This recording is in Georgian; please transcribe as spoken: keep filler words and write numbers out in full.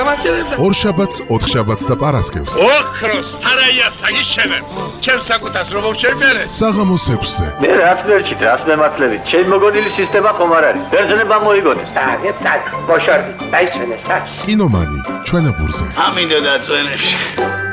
გამარჯვებდა. ორშაბათს, ოთხშაბათს და პარასკევს. ოქროს სარაია საგიშენებ. ჩემს საკუთას რომ შევბერე. საღამოს ექვსზე. მე რას მერჩით, რას მემართლებით? ჩემი მოგონილი სისტემა ხომ არ არის. ბერძნება მოიგონეს. დაგეთ სად, ბოშორდი, დაიშვენე სად. კინომანი, ჩვენებურზე. ამინდო და წვენებში.